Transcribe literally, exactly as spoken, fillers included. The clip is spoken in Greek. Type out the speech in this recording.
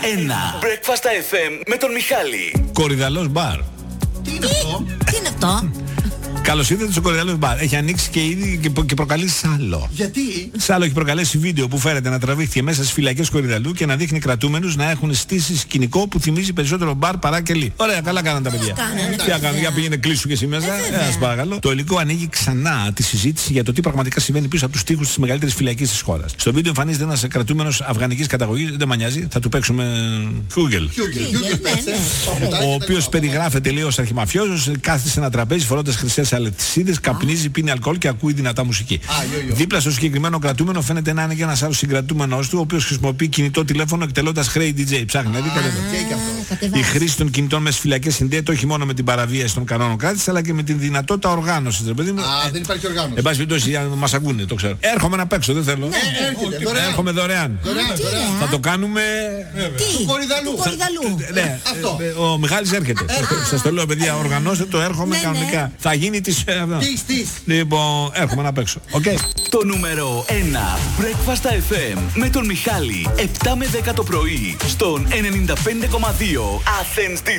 ένα. Breakfast εφ εμ με τον Μιχάλη. Κορυδαλός μπαρ. Τι είναι αυτό? Τι είναι αυτό? Καλώς ήρθατε στο Κορυδαλός μπαρ. Έχει ανοίξει και ήδη και, και προκαλεί σάλο. Γιατί? Σάλο έχει προκαλέσει βίντεο που φέρεται να τραβήχθηκε μέσα στις φυλακές Κορυδαλού και να δείχνει κρατούμενους να έχουν στήσει σκηνικό που θυμίζει περισσότερο μπαρ παρά κελί. Ωραία, καλά κάναν τα παιδιά. Τι κάνουν, για πήγαινε κλείσου και εσύ μέσα. Ε, παρακαλώ. Το υλικό ανοίγει ξανά τη συζήτηση για το τι πραγματικά συμβαίνει πίσω από τους τοίχους της μεγαλύτερης φυλακής της χώρας. Στο βίντεο εμφανίζεται ένας κρατούμενος αφγανικής καταγωγής, δεν μανιάζει, θα του παίξουμε Google. Ο οποίος περιγράφεται λέει ως αρχιμαφιόζος, κάθεται σε ένα τραπέζι φορώντας χρυσές αλεξίδες, καπνίζει, πίνει αλκοόλ και ακούει δυνατά μουσική. Δίπλα στο συγκεκριμένο κρατούμενο φαίνεται να είναι και ένας άλλος συγκρατούμενος του, ο οποίος χρησιμοποιεί κινητό τηλέφωνο εκτελώντας χρέη ντι τζέι. Ψάχνει, δηλαδή. Η χρήση των κινητών μέσα στις φυλακές συνδέεται όχι μόνο με την παραβίαση των κανόνων κράτησης, αλλά και με την δυνατότητα οργάνωσης. Α, δεν υπάρχει οργάνωση. Εν πάση περιπτώσει, μας ακούνε, το ξέρω. Έρχομαι να παίξω, δεν θέλω. Έρχομαι δωρεάν. Θα το κάνουμε. Του Κορυδαλού. Ναι, ο Μιχάλης έρχεται. Σας το λέω, παιδιά, οργανώστε το, έρχομαι κανονικά. Θα γίνει τη. Λοιπόν, έρχομαι να παίξω. Το νούμερο ένα Breakfast εφ εμ με τον Μιχάλη. επτά με δέκα το πρωί στον ενενήντα πέντε κόμμα δύο Athens ντι